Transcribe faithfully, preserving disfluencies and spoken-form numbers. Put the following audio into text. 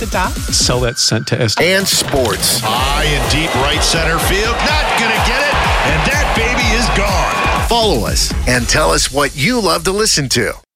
the dot. Sell that scent to S. And sports. High and deep right center field. Not going to get it. And that baby is gone. Follow us and tell us what you love to listen to.